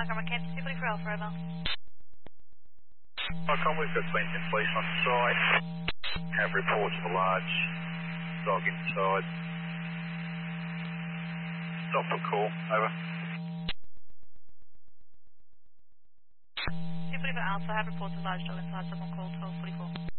Karma Kansas City for Alpha, over. Welcome, we've got plenty of police on site. Have reports of a large dog inside. Stop for call, over. Super for Alpha, have reports of large dog inside, someone called 1244.